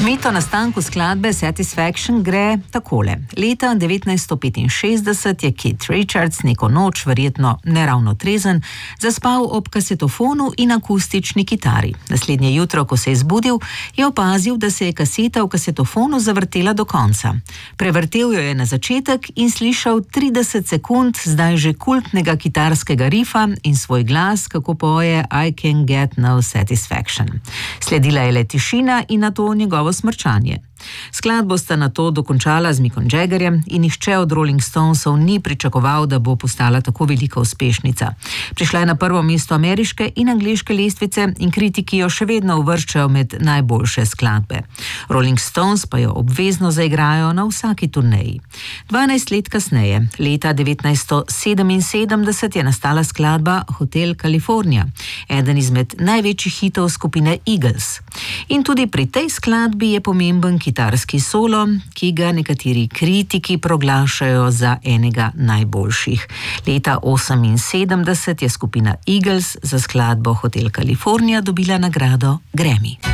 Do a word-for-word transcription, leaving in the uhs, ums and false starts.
Mit o nastanku skladbe Satisfaction gre takole. Leta devetnajststo petinšestdeset je Keith Richards neko noč, verjetno neravno trezen, zaspal ob kasetofonu in akustični kitari. Naslednje jutro, ko se je zbudil, je opazil, da se je kaseta v kasetofonu zavrtela do konca. Prevrtel jo je na začetek in slišal trideset sekund zdaj že kultnega kitarskega rifa in svoj glas, kako poje I Can Get No Satisfaction. Sledila je le tišina in nato njegovo smrčanje. Skladbo sta nato dokončala z Mickom Jaggerjem in nihče od Rolling Stonesov ni pričakoval, da bo postala tako velika uspešnica. Prišla je na prvo mesto ameriške in angleške lestvice in kritiki jo še vedno uvrščajo med najboljše skladbe. Rolling Stones pa jo obvezno zaigrajo na vsaki turneji. dvanajst let kasneje, leta devetnajststo sedeminsedemdeset, je nastala skladba Hotel California, eden izmed največjih hitov skupine Eagles. In tudi pri tej skladbi je pomemben kitarski solo, ki ga nekateri kritiki proglašajo za enega najboljših. Leta oseminsedemdeset je skupina Eagles za skladbo Hotel California dobila nagrado Grammy.